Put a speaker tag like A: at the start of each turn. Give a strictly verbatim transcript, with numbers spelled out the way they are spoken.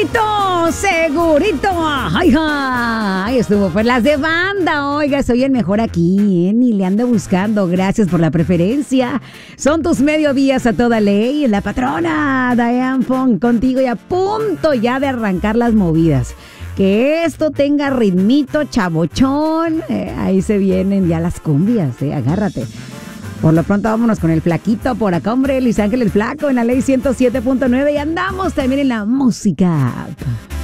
A: Segurito, segurito. Ay, ay, estuvo pues las de banda. Oiga, soy el mejor aquí, ¿eh? Ni le ando buscando. Gracias por la preferencia. Son tus mediodías a toda ley. La patrona Diane Fong contigo y a punto ya de arrancar las movidas. Que esto tenga ritmito, chabochón. Eh, ahí se vienen ya las cumbias, eh. Agárrate. Por lo pronto vámonos con el flaquito por acá, hombre, Luis Ángel el Flaco en la ley ciento siete punto nueve y andamos también en la música.